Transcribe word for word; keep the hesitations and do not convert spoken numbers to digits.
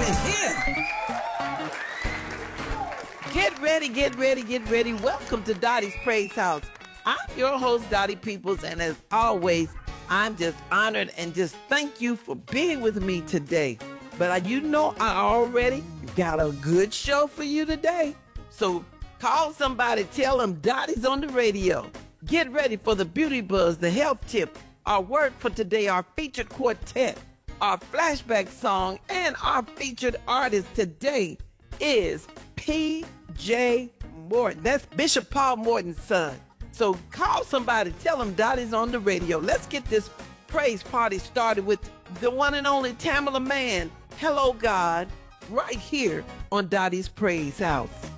here. Get ready, get ready, get ready. Welcome to Dottie's Praise House. I'm your host, Dottie Peoples, and as always, I'm just honored and just thank you for being with me today. But uh, you know I already got a good show for you today. So call somebody, tell them Dottie's on the radio. Get ready for the beauty buzz, the health tip, our word for today, our featured quartet, our flashback song, and our featured artist today is P J Morton. That's Bishop Paul Morton's son. So call somebody, tell them Dottie's on the radio. Let's get this praise party started with the one and only Tamala Mann. Hello, God, right here on Dottie's Praise House.